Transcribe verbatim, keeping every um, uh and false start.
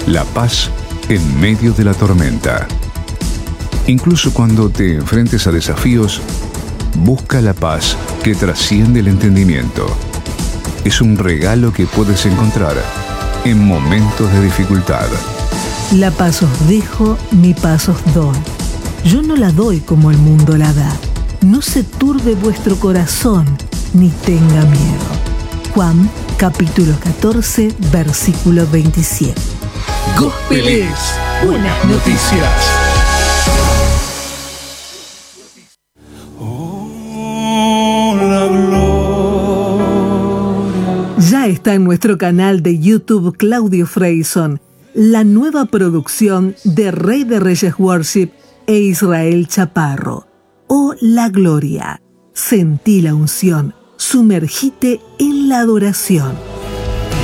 La paz en medio de la tormenta. Incluso cuando te enfrentes a desafíos, busca la paz que trasciende el entendimiento. Es un regalo que puedes encontrar en momentos de dificultad. La paz os dejo, mi paz os doy. Yo no la doy como el mundo la da. No se turbe vuestro corazón, ni tenga miedo. Juan, capítulo catorce, versículo veintisiete. Gospelés, buenas noticias. Ya está en nuestro canal de YouTube Claudio Freyson la nueva producción de Rey de Reyes Worship e Israel Chaparro. Oh, la gloria. Sentí la unción. Sumergite en la adoración.